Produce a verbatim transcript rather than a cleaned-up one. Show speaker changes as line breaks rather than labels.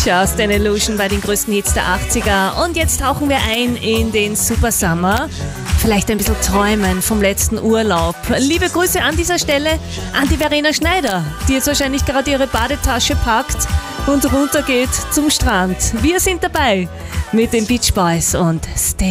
Just an Illusion bei den größten Hits der achtziger. Und jetzt tauchen wir ein in den Super Summer. Vielleicht ein bisschen träumen vom letzten Urlaub. Liebe Grüße an dieser Stelle an die Verena Schneider, die jetzt wahrscheinlich gerade ihre Badetasche packt und runtergeht zum Strand. Wir sind dabei mit den Beach Boys und Stay.